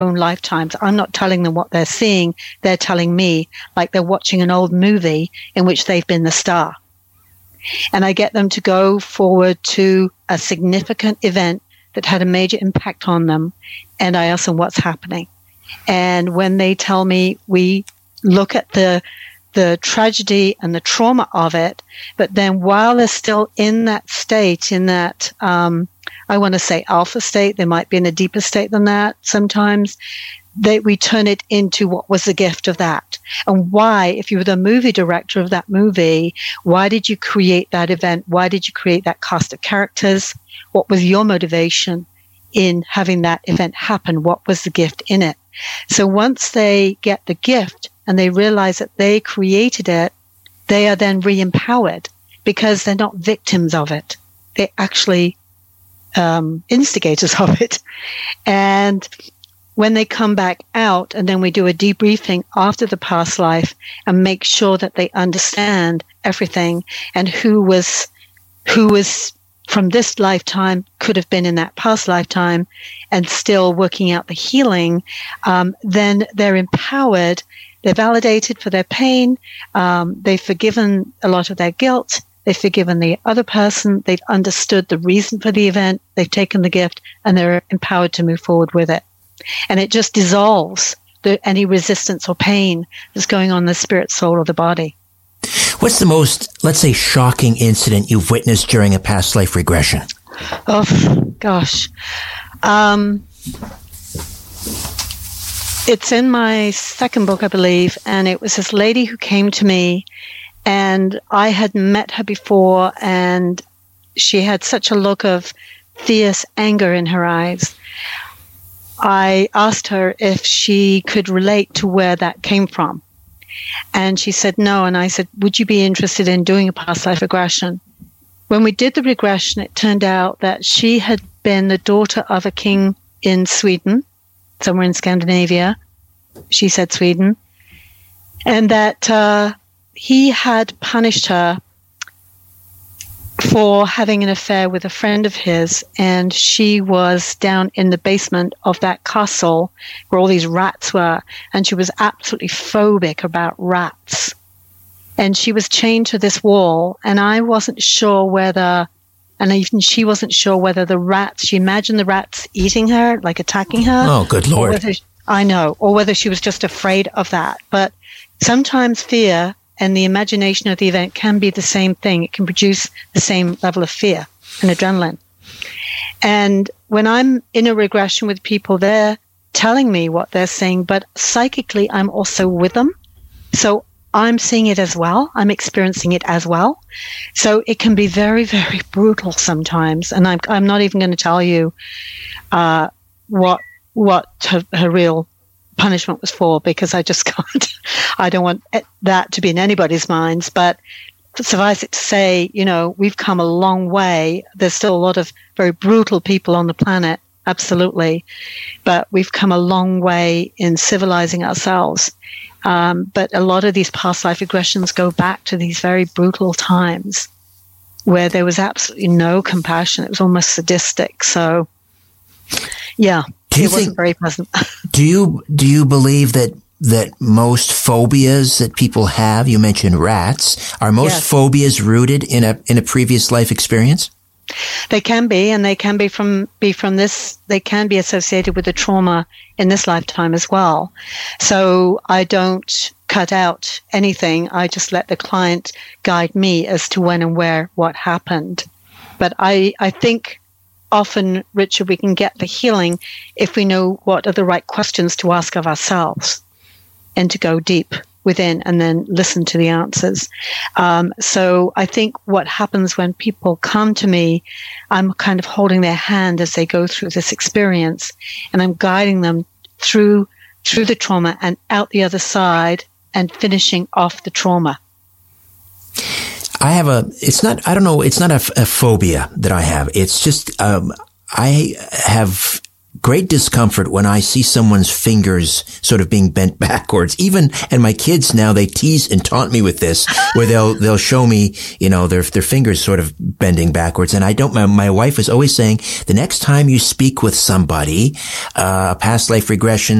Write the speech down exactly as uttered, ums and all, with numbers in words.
own lifetimes. I'm not telling them what they're seeing. They're telling me, like they're watching an old movie in which they've been the star. And I get them to go forward to a significant event that had a major impact on them. And I ask them what's happening. And when they tell me, we look at the the tragedy and the trauma of it, but then while they're still in that state, in that, um, I want to say alpha state, they might be in a deeper state than that sometimes, they, we turn it into what was the gift of that. And why, if you were the movie director of that movie, why did you create that event? Why did you create that cast of characters? What was your motivation in having that event happen? What was the gift in it? So once they get the gift and they realize that they created it, they are then re-empowered because they're not victims of it. They're actually um, instigators of it. And when they come back out, and then we do a debriefing after the past life and make sure that they understand everything and who was, who was from this lifetime could have been in that past lifetime and still working out the healing, um, then they're empowered. They're validated for their pain. Um, they've forgiven a lot of their guilt. They've forgiven the other person. They've understood the reason for the event. They've taken the gift, and they're empowered to move forward with it. And it just dissolves the, any resistance or pain that's going on in the spirit, soul, or the body. What's the most, let's say, shocking incident you've witnessed during a past life regression? Oh, gosh. Um, it's in my second book, I believe, and it was this lady who came to me, and I had met her before, and she had such a look of fierce anger in her eyes. I asked her if she could relate to where that came from. And she said no. And I said, would you be interested in doing a past life regression? When we did the regression, it turned out that she had been the daughter of a king in Sweden, somewhere in Scandinavia. She said Sweden. And that uh, he had punished her for having an affair with a friend of his, and she was down in the basement of that castle where all these rats were, and she was absolutely phobic about rats. And she was chained to this wall, and I wasn't sure whether, and even she wasn't sure whether the rats, she imagined the rats eating her, like attacking her. Oh, good Lord. Whether, I know, or whether she was just afraid of that. But sometimes fear and the imagination of the event can be the same thing. It can produce the same level of fear and adrenaline. And when I'm in a regression with people, they're telling me what they're saying, but psychically, I'm also with them. So I'm seeing it as well. I'm experiencing it as well. So it can be very, very brutal sometimes. And I'm, I'm not even going to tell you uh, what what her, her real punishment was for, because I just can't. I don't want that to be in anybody's minds. But suffice it to say, you know, we've come a long way. There's still a lot of very brutal people on the planet, absolutely. But we've come a long way in civilizing ourselves. Um, but a lot of these past life regressions go back to these very brutal times where there was absolutely no compassion. It was almost sadistic. So, yeah. Do you it wasn't think, very pleasant. do you do you believe that that most phobias that people have, you mentioned rats, are most yes. phobias rooted in a in a previous life experience? They can be, and they can be from be from this. They can be associated with the trauma in this lifetime as well. So I don't cut out anything. I just let the client guide me as to when and where what happened. But I I think. Often, Richard, we can get the healing if we know what are the right questions to ask of ourselves and to go deep within and then listen to the answers. Um, so I think what happens when people come to me, I'm kind of holding their hand as they go through this experience, and I'm guiding them through through the trauma and out the other side and finishing off the trauma. I have a, it's not, I don't know, it's not a, a phobia that I have. It's just, um, I have great discomfort when I see someone's fingers sort of being bent backwards. Even, and my kids now, they tease and taunt me with this, where they'll, they'll show me, you know, their, their fingers sort of bending backwards. And I don't, my, my wife is always saying, the next time you speak with somebody, uh, past life regression,